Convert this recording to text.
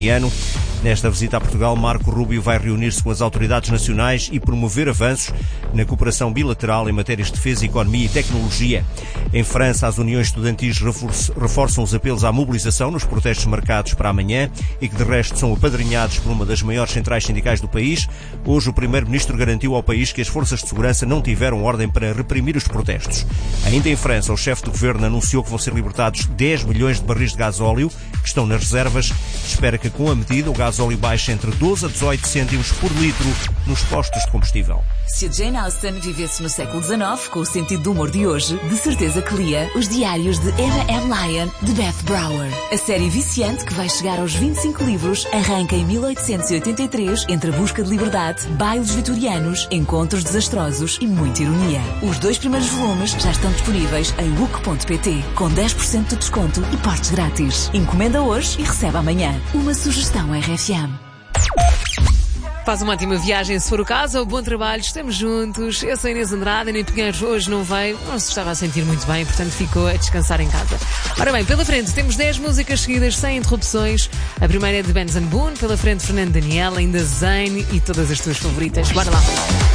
ano. Nesta visita a Portugal, Marco Rubio vai reunir-se com as autoridades nacionais e promover avanços na cooperação bilateral em matérias de defesa, economia e tecnologia. Em França, as uniões estudantis reforçam os apelos à mobilização nos protestos marcados para amanhã e que, de resto, são apadrinhados por uma das maiores centrais sindicais do país. Hoje, o primeiro-ministro garantiu ao país que as forças de segurança não tiveram ordem para reprimir os protestos. Ainda em França, o chefe do governo anunciou que vão ser libertados 10 milhões de barris de gasóleo que estão nas reservas. Espera que, com a medida, o gasóleo baixe entre 12 a 18 cêntimos por litro nos postos de combustível. Se a Jane Austen vivesse no século XIX, com o sentido do humor de hoje, de certeza que lia Os Diários de Emma M. Lyon, de Beth Brower. A série viciante, que vai chegar aos 25 livros, arranca em 1883, entre a busca de liberdade, bailes vitorianos, encontros desastrosos e muita ironia. Os 2 primeiros volumes já estão disponíveis em book.pt, com 10% de desconto e portes grátis. Encomenda hoje e recebe amanhã. Uma sugestão RFM. Faz uma ótima viagem, se for o caso. Bom trabalho, estamos juntos. Eu sou a Inês Andrade, a Inês Pinheiros hoje não veio, não se estava a sentir muito bem, portanto ficou a descansar em casa. Ora bem, pela frente temos 10 músicas seguidas sem interrupções. A primeira é de Benz & Boone, pela frente Fernando Daniel, ainda Zayn e todas as tuas favoritas. Bora lá.